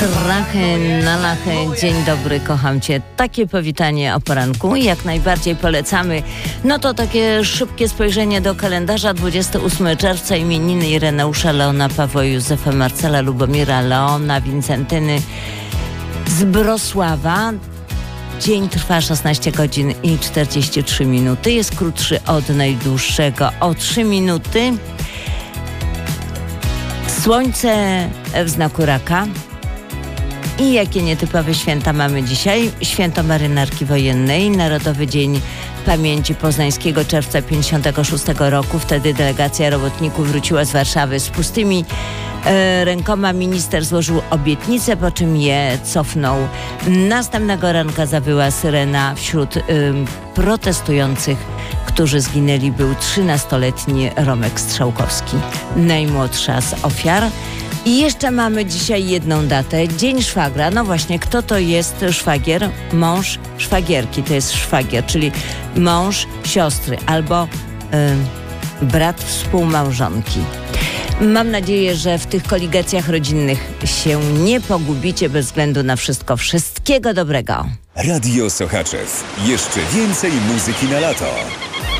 Rachy na lachy, dzień dobry, kocham Cię. Takie powitanie o poranku jak najbardziej polecamy. No to takie szybkie spojrzenie do kalendarza. 28 czerwca imieniny Ireneusza, Leona, Pawła, Józefa, Marcela, Lubomira, Leona, Wincentyny z Brosława. Dzień trwa 16 godzin i 43 minuty. Jest krótszy od najdłuższego o 3 minuty. Słońce w znaku raka. I jakie nietypowe święta mamy dzisiaj? Święto Marynarki Wojennej, Narodowy Dzień Pamięci Poznańskiego czerwca 56 roku. Wtedy delegacja robotników wróciła z Warszawy z pustymi rękoma. Minister złożył obietnicę, po czym je cofnął. Następnego ranka zawyła syrena. Wśród protestujących, którzy zginęli, był 13-letni Romek Strzałkowski, najmłodsza z ofiar. I jeszcze mamy dzisiaj jedną datę. Dzień szwagra. No właśnie, kto to jest szwagier? Mąż szwagierki. To jest szwagier, czyli mąż siostry albo brat współmałżonki. Mam nadzieję, że w tych koligacjach rodzinnych się nie pogubicie bez względu na wszystko. Wszystkiego dobrego. Radio Sochaczew. Jeszcze więcej muzyki na lato.